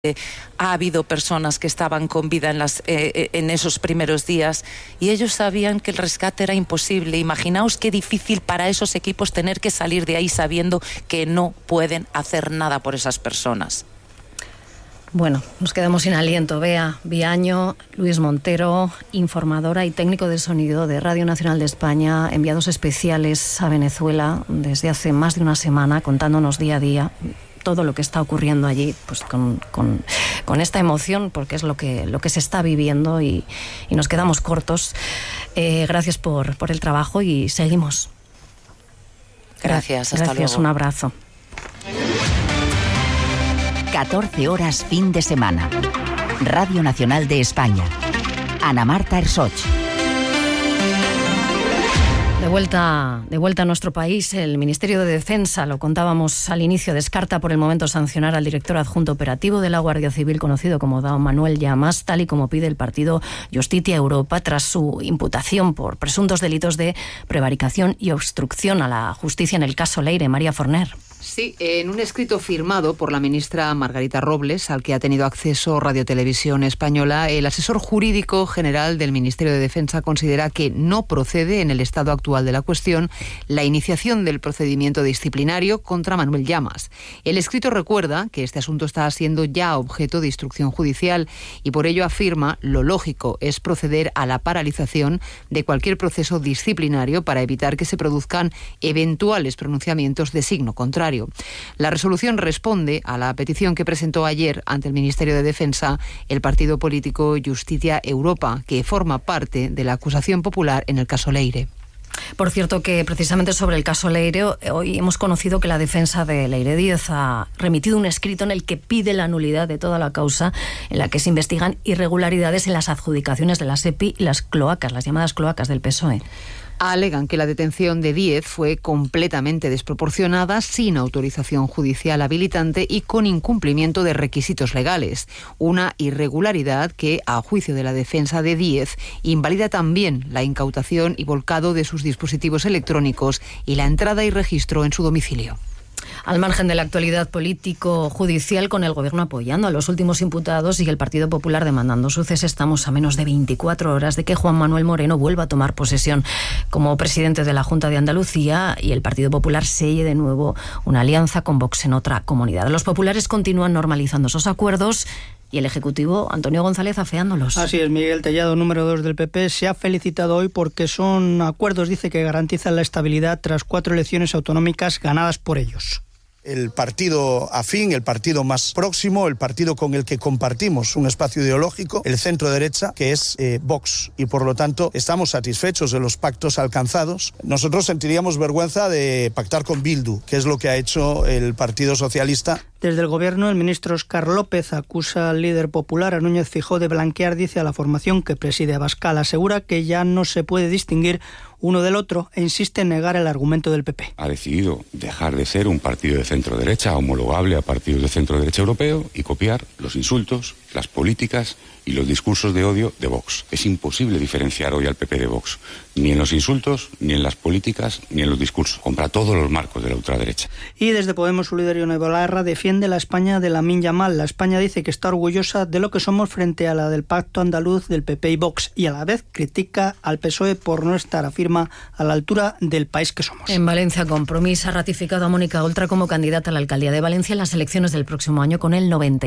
Ha habido personas que estaban con vida en esos primeros días y ellos sabían que el rescate era imposible. Imaginaos qué difícil para esos equipos tener que salir de ahí sabiendo que no pueden hacer nada por esas personas. Bueno, nos quedamos sin aliento. Bea Viaño, Luis Montero, informadora y técnico de sonido de Radio Nacional de España, enviados especiales a Venezuela desde hace más de una semana, contándonos día a día todo lo que está ocurriendo allí, pues con esta emoción, porque es lo que se está viviendo y nos quedamos cortos. Gracias por el trabajo y seguimos. Gracias, hasta luego. Un abrazo. 14 horas fin de semana. Radio Nacional de España. Ana Marta Ersoch. De vuelta a nuestro país, el Ministerio de Defensa, lo contábamos al inicio, descarta por el momento sancionar al director adjunto operativo de la Guardia Civil, conocido como D. Manuel Llamas, tal y como pide el partido Justitia Europa, tras su imputación por presuntos delitos de prevaricación y obstrucción a la justicia en el caso Leire. María Forner. Sí, en un escrito firmado por la ministra Margarita Robles, al que ha tenido acceso Radio Televisión Española, el asesor jurídico general del Ministerio de Defensa considera que no procede en el estado actual de la cuestión la iniciación del procedimiento disciplinario contra Manuel Llamas. El escrito recuerda que este asunto está siendo ya objeto de instrucción judicial y por ello afirma lo lógico es proceder a la paralización de cualquier proceso disciplinario para evitar que se produzcan eventuales pronunciamientos de signo contrario. La resolución responde a la petición que presentó ayer ante el Ministerio de Defensa el partido político Justitia Europa, que forma parte de la acusación popular en el caso Leire. Por cierto, que precisamente sobre el caso Leire, hoy hemos conocido que la defensa de Leire Díaz ha remitido un escrito en el que pide la nulidad de toda la causa en la que se investigan irregularidades en las adjudicaciones de la SEPI y las cloacas, las llamadas cloacas del PSOE. Alegan que la detención de Díez fue completamente desproporcionada, sin autorización judicial habilitante y con incumplimiento de requisitos legales. Una irregularidad que, a juicio de la defensa de Díez, invalida también la incautación y volcado de sus dispositivos electrónicos y la entrada y registro en su domicilio. Al margen de la actualidad político-judicial, con el Gobierno apoyando a los últimos imputados y el Partido Popular demandando su cese, estamos a menos de 24 horas de que Juan Manuel Moreno vuelva a tomar posesión como presidente de la Junta de Andalucía y el Partido Popular selle de nuevo una alianza con Vox en otra comunidad. Los populares continúan normalizando esos acuerdos y el Ejecutivo, Antonio González, afeándolos. Así es, Miguel Tellado, número 2 del PP, se ha felicitado hoy porque son acuerdos, dice, que garantizan la estabilidad tras 4 elecciones autonómicas ganadas por ellos. El partido afín, el partido más próximo, el partido con el que compartimos un espacio ideológico, el centro derecha, que es Vox. Y por lo tanto estamos satisfechos de los pactos alcanzados. Nosotros sentiríamos vergüenza de pactar con Bildu, que es lo que ha hecho el Partido Socialista. Desde el Gobierno, el ministro Óscar López acusa al líder popular, a Núñez Feijóo, de blanquear, dice, a la formación que preside Abascal. Asegura que ya no se puede distinguir uno del otro e insiste en negar el argumento del PP. Ha decidido dejar de ser un partido de centro-derecha homologable a partidos de centro-derecha europeo y copiar los insultos, las políticas y los discursos de odio de Vox. Es imposible diferenciar hoy al PP de Vox, ni en los insultos, ni en las políticas, ni en los discursos. Compra todos los marcos de la ultraderecha. Y desde Podemos, su líder Ione Belarra defiende la España de Lamine Yamal. La España dice que está orgullosa de lo que somos frente a la del pacto andaluz del PP y Vox, y a la vez critica al PSOE por no estar, afirma, a la altura del país que somos. En Valencia, Compromís ha ratificado a Mónica Oltra como candidata a la alcaldía de Valencia en las elecciones del próximo año con el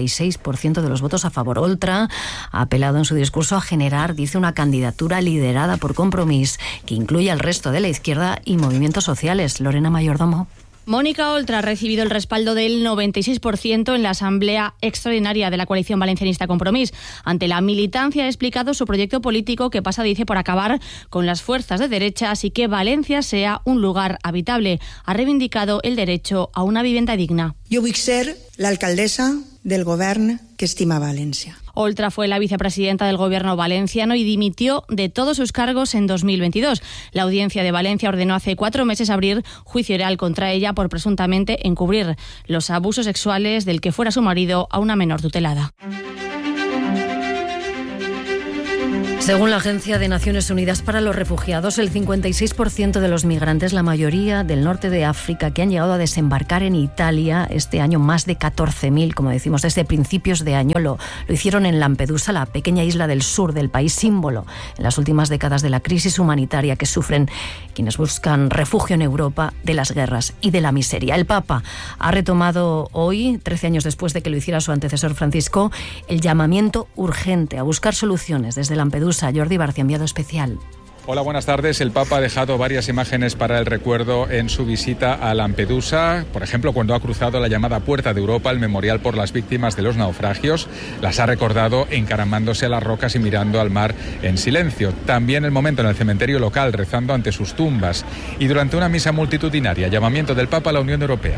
96% de los votos a favor. Oltra ha apelado en su discurso a generar, dice, una candidatura liderada por Compromís que incluya al resto de la izquierda y movimientos sociales. Lorena Mayordomo. Mónica Oltra ha recibido el respaldo del 96% en la Asamblea Extraordinaria de la coalición valencianista Compromís. Ante la militancia ha explicado su proyecto político que pasa, dice, por acabar con las fuerzas de derechas y que Valencia sea un lugar habitable. Ha reivindicado el derecho a una vivienda digna. Jo vull ser l'alcaldessa del govern que estima València. Oltra fue la vicepresidenta del gobierno valenciano y dimitió de todos sus cargos en 2022. La Audiencia de Valencia ordenó hace 4 meses abrir juicio oral contra ella por presuntamente encubrir los abusos sexuales del que fuera su marido a una menor tutelada. Según la Agencia de Naciones Unidas para los Refugiados, el 56% de los migrantes, la mayoría del norte de África, que han llegado a desembarcar en Italia este año, más de 14.000, como decimos, desde principios de año, lo hicieron en Lampedusa, la pequeña isla del sur del país, símbolo en las últimas décadas de la crisis humanitaria que sufren quienes buscan refugio en Europa de las guerras y de la miseria. El Papa ha retomado hoy, 13 años después de que lo hiciera su antecesor Francisco, el llamamiento urgente a buscar soluciones desde Lampedusa. Jordi Barcia, enviado especial. Hola, buenas tardes. El Papa ha dejado varias imágenes para el recuerdo en su visita a Lampedusa. Por ejemplo, cuando ha cruzado la llamada Puerta de Europa, el memorial por las víctimas de los naufragios. Las ha recordado encaramándose a las rocas y mirando al mar en silencio. También el momento en el cementerio local, rezando ante sus tumbas. Y durante una misa multitudinaria, llamamiento del Papa a la Unión Europea.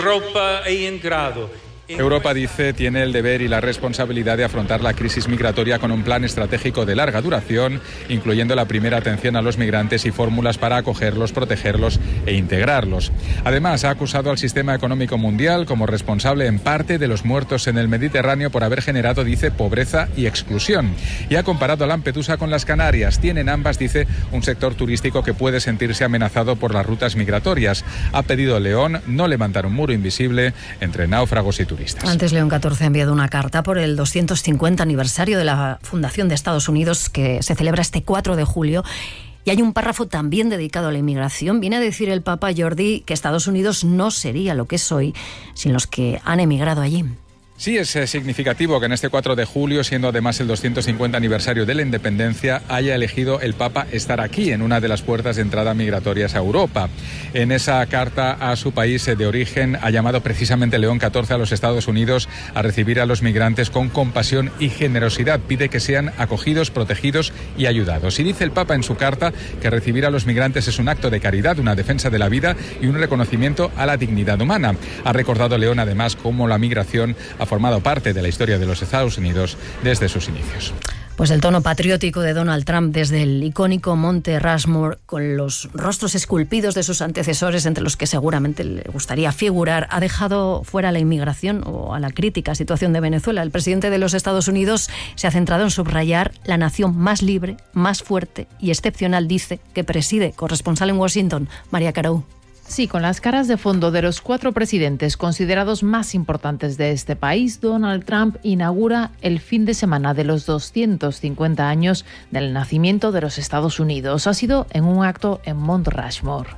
Europa, dice, tiene el deber y la responsabilidad de afrontar la crisis migratoria con un plan estratégico de larga duración, incluyendo la primera atención a los migrantes y fórmulas para acogerlos, protegerlos e integrarlos. Además, ha acusado al sistema económico mundial como responsable en parte de los muertos en el Mediterráneo por haber generado, dice, pobreza y exclusión. Y ha comparado a Lampedusa con las Canarias. Tienen ambas, dice, un sector turístico que puede sentirse amenazado por las rutas migratorias. Ha pedido a León no levantar un muro invisible entre náufragos y turistas. Antes, León XIV ha enviado una carta por el 250 aniversario de la fundación de Estados Unidos, que se celebra este 4 de julio. Y hay un párrafo también dedicado a la inmigración. Viene a decir el Papa, Jordi, que Estados Unidos no sería lo que es hoy sin los que han emigrado allí. Sí, es significativo que en este 4 de julio, siendo además el 250 aniversario de la independencia, haya elegido el Papa estar aquí, en una de las puertas de entrada migratorias a Europa. En esa carta a su país de origen ha llamado precisamente León XIV a los Estados Unidos a recibir a los migrantes con compasión y generosidad. Pide que sean acogidos, protegidos y ayudados. Y dice el Papa en su carta que recibir a los migrantes es un acto de caridad, una defensa de la vida y un reconocimiento a la dignidad humana. Ha recordado León además cómo la migración ha formado parte de la historia de los Estados Unidos desde sus inicios. Pues el tono patriótico de Donald Trump desde el icónico Monte Rushmore, con los rostros esculpidos de sus antecesores, entre los que seguramente le gustaría figurar, ha dejado fuera a la inmigración o a la crítica situación de Venezuela. El presidente de los Estados Unidos se ha centrado en subrayar la nación más libre, más fuerte y excepcional, dice, que preside. Corresponsal en Washington, María Carou. Sí, con las caras de fondo de los 4 presidentes considerados más importantes de este país, Donald Trump inaugura el fin de semana de los 250 años del nacimiento de los Estados Unidos. Ha sido en un acto en Mount Rushmore,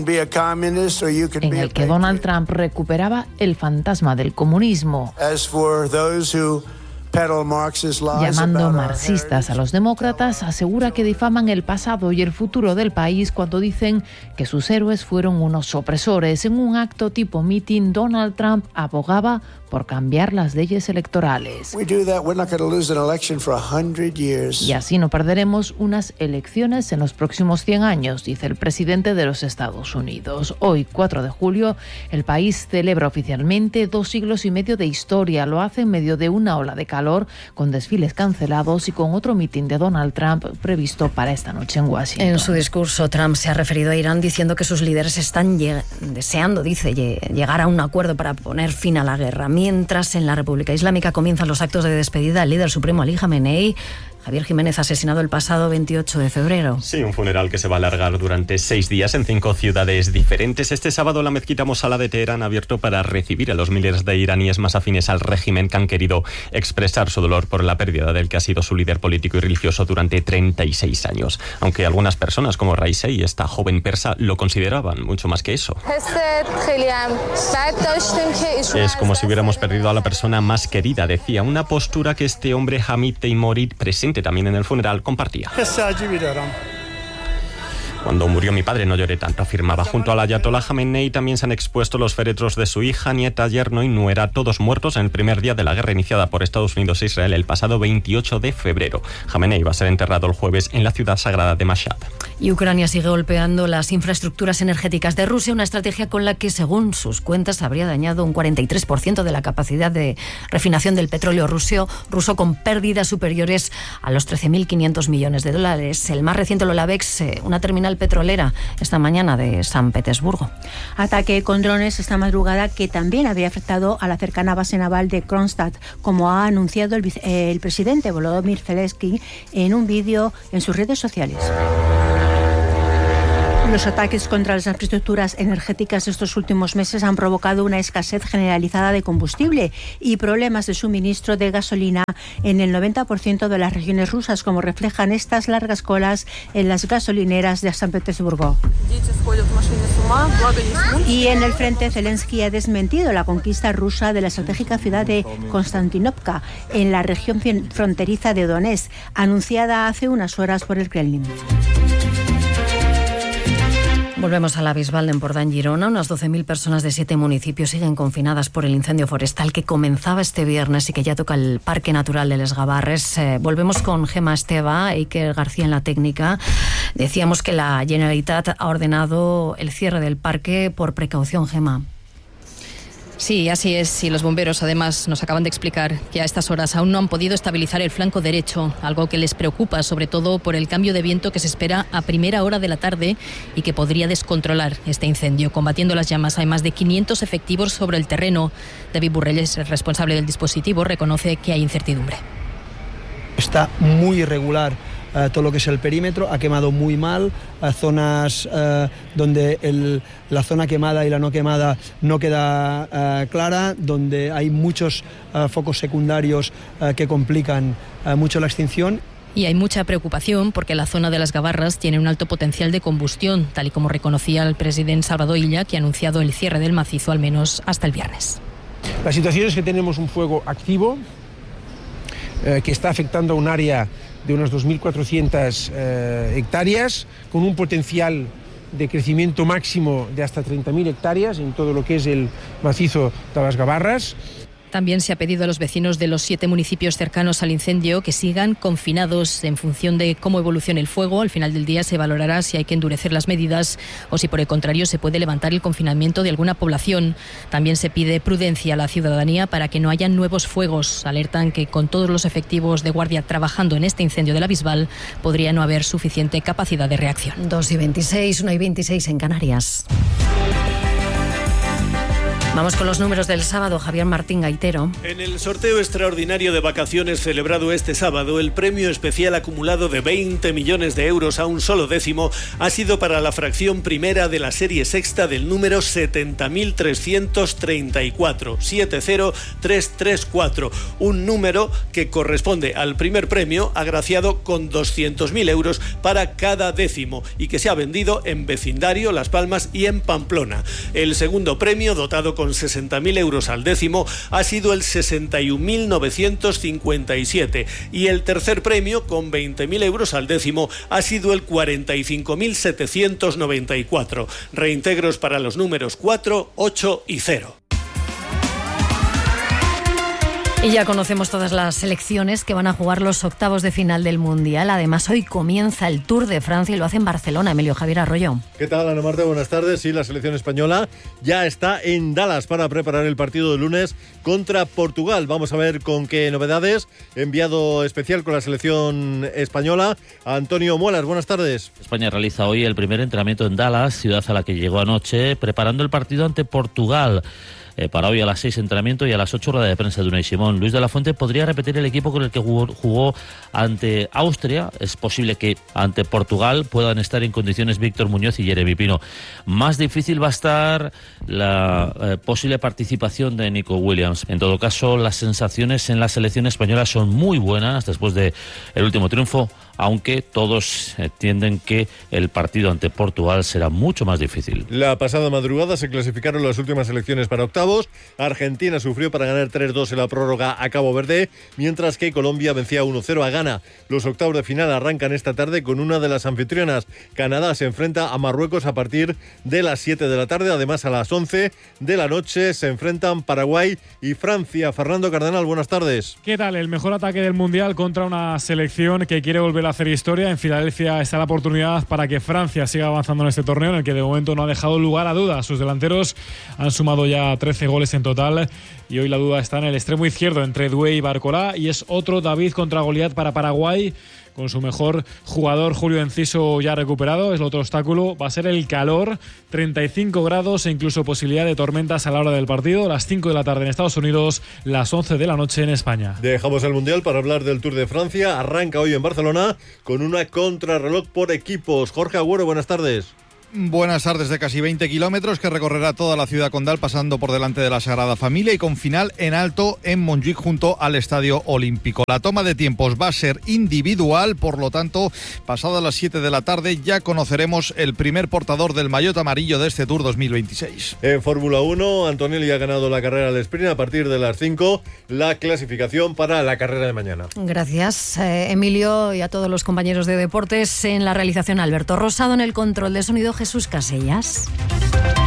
en el que Donald Trump recuperaba el fantasma del comunismo, llamando marxistas a los demócratas. Asegura que difaman el pasado y el futuro del país cuando dicen que sus héroes fueron unos opresores. En un acto tipo meeting, Donald Trump abogaba por cambiar las leyes electorales. Y así no perderemos unas elecciones en los próximos 100 años, dice el presidente de los Estados Unidos. Hoy, 4 de julio, el país celebra oficialmente 2 siglos y medio de historia. Lo hace en medio de una ola de calor, con desfiles cancelados y con otro mitin de Donald Trump previsto para esta noche en Washington. En su discurso, Trump se ha referido a Irán diciendo que sus líderes están deseando, dice, llegar a un acuerdo para poner fin a la guerra. Mientras en la República Islámica comienzan los actos de despedida del líder supremo Ali Jamenei, Javier Jiménez, asesinado el pasado 28 de febrero. Sí, un funeral que se va a alargar durante 6 días en 5 ciudades diferentes. Este sábado la mezquita Mosala de Teherán ha abierto para recibir a los miles de iraníes más afines al régimen que han querido expresar su dolor por la pérdida del que ha sido su líder político y religioso durante 36 años. Aunque algunas personas como Raisei, esta joven persa, lo consideraban mucho más que eso. Es como si hubiéramos perdido a la persona más querida, decía. Una postura que este hombre Hamid Teimouri, presente también en el funeral, compartía. Cuando murió mi padre no lloré tanto, afirmaba. Junto al ayatolá Jamenei también se han expuesto los féretros de su hija, nieta, yerno y nuera, todos muertos en el primer día de la guerra iniciada por Estados Unidos e Israel el pasado 28 de febrero. Jamenei va a ser enterrado el jueves en la ciudad sagrada de Mashhad. Y Ucrania sigue golpeando las infraestructuras energéticas de Rusia, una estrategia con la que, según sus cuentas, habría dañado un 43% de la capacidad de refinación del petróleo ruso, con pérdidas superiores a los $13.500 millones. El más reciente, Lolavex, una terminal central petrolera esta mañana de San Petersburgo. Ataque con drones esta madrugada que también habría afectado a la cercana base naval de Kronstadt, como ha anunciado el presidente Volodymyr Zelensky en un vídeo en sus redes sociales. Los ataques contra las infraestructuras energéticas estos últimos meses han provocado una escasez generalizada de combustible y problemas de suministro de gasolina en el 90% de las regiones rusas, como reflejan estas largas colas en las gasolineras de San Petersburgo. Y en el frente, Zelensky ha desmentido la conquista rusa de la estratégica ciudad de Konstantinovka, en la región fronteriza de Donetsk, anunciada hace unas horas por el Kremlin. Volvemos a la Bisbal de Empordà, en Girona. Unas 12.000 personas de 7 municipios siguen confinadas por el incendio forestal que comenzaba este viernes y que ya toca el Parque Natural de Les Gavarres. Volvemos con Gemma Esteva e Iker García en la técnica. Decíamos que la Generalitat ha ordenado el cierre del parque por precaución, Gemma. Sí, así es. Y los bomberos además nos acaban de explicar que a estas horas aún no han podido estabilizar el flanco derecho, algo que les preocupa sobre todo por el cambio de viento que se espera a primera hora de la tarde y que podría descontrolar este incendio. Combatiendo las llamas hay más de 500 efectivos sobre el terreno. David Burrelles, el responsable del dispositivo, reconoce que hay incertidumbre. Está muy irregular todo lo que es el perímetro, ha quemado muy mal, zonas donde la zona quemada y la no quemada no queda clara, donde hay muchos focos secundarios que complican mucho la extinción. Y hay mucha preocupación porque la zona de las Gavarras tiene un alto potencial de combustión, tal y como reconocía el presidente Salvador Illa, que ha anunciado el cierre del macizo al menos hasta el viernes. La situación es que tenemos un fuego activo que está afectando a un área de unas 2.400 hectáreas, con un potencial de crecimiento máximo de hasta 30.000 hectáreas en todo lo que es el macizo de las Gavarras. También se ha pedido a los vecinos de los 7 municipios cercanos al incendio que sigan confinados en función de cómo evolucione el fuego. Al final del día se valorará si hay que endurecer las medidas o si por el contrario se puede levantar el confinamiento de alguna población. También se pide prudencia a la ciudadanía para que no haya nuevos fuegos. Alertan que con todos los efectivos de guardia trabajando en este incendio de la Bisbal podría no haber suficiente capacidad de reacción. 2:26, 1:26 en Canarias. Vamos con los números del sábado. Javier Martín Gaitero. En el sorteo extraordinario de vacaciones celebrado este sábado, el premio especial acumulado de 20 millones de euros a un solo décimo ha sido para la fracción primera de la serie sexta del número 70.334, 70334, un número que corresponde al primer premio agraciado con 200.000 euros para cada décimo y que se ha vendido en vecindario, Las Palmas y en Pamplona. El segundo premio, dotado con 60.000 euros al décimo, ha sido el 61.957 y el tercer premio, con 20.000 euros al décimo, ha sido el 45.794. Reintegros para los números 4, 8 y 0. Y ya conocemos todas las selecciones que van a jugar los octavos de final del Mundial. Además, hoy comienza el Tour de Francia y lo hace en Barcelona. Emilio Javier Arroyo. ¿Qué tal, Ana Marta? Buenas tardes. Sí, la selección española ya está en Dallas para preparar el partido de lunes contra Portugal. Vamos a ver con qué novedades. Enviado especial con la selección española, Antonio Muelas. Buenas tardes. España realiza hoy el primer entrenamiento en Dallas, ciudad a la que llegó anoche, preparando el partido ante Portugal. Para hoy a las 6 entrenamiento y a las 8 rueda de prensa de Unai Simón. Luis de la Fuente podría repetir el equipo con el que jugó ante Austria. Es posible que ante Portugal puedan estar en condiciones Víctor Muñoz y Jeremy Pino. Más difícil va a estar la posible participación de Nico Williams. En todo caso, las sensaciones en la selección española son muy buenas después del último triunfo, aunque todos entienden que el partido ante Portugal será mucho más difícil. La pasada madrugada se clasificaron las últimas selecciones para octavos. Argentina sufrió para ganar 3-2 en la prórroga a Cabo Verde, mientras que Colombia vencía 1-0 a Ghana. Los octavos de final arrancan esta tarde con una de las anfitrionas. Canadá se enfrenta a Marruecos a partir de las 7 de la tarde. Además, a las 11 de la noche se enfrentan Paraguay y Francia. Fernando Cardenal, buenas tardes. ¿Qué tal? El mejor ataque del Mundial contra una selección que quiere volver a hacer historia. En Filadelfia está la oportunidad para que Francia siga avanzando en este torneo, en el que de momento no ha dejado lugar a dudas. Sus delanteros han sumado ya 13 goles en total y hoy la duda está en el extremo izquierdo entre Doué y Barcolá, y es otro David contra Goliat para Paraguay, con su mejor jugador Julio Enciso ya recuperado. Es el otro obstáculo, va a ser el calor, 35 grados e incluso posibilidad de tormentas a la hora del partido, las 5 de la tarde en Estados Unidos, las 11 de la noche en España. Dejamos el Mundial para hablar del Tour de Francia. Arranca hoy en Barcelona con una contrarreloj por equipos. Jorge Agüero, buenas tardes. Buenas tardes, de casi 20 kilómetros que recorrerá toda la ciudad condal pasando por delante de la Sagrada Familia y con final en alto en Montjuïc junto al Estadio Olímpico. La toma de tiempos va a ser individual, por lo tanto, pasadas las 7 de la tarde ya conoceremos el primer portador del maillot amarillo de este Tour 2026. En Fórmula 1, Antonelli ha ganado la carrera al sprint. A partir de las 5, la clasificación para la carrera de mañana. Gracias, Emilio, y a todos los compañeros de deportes. En la realización, Alberto Rosado, en el control de sonido, Jesús Casellas.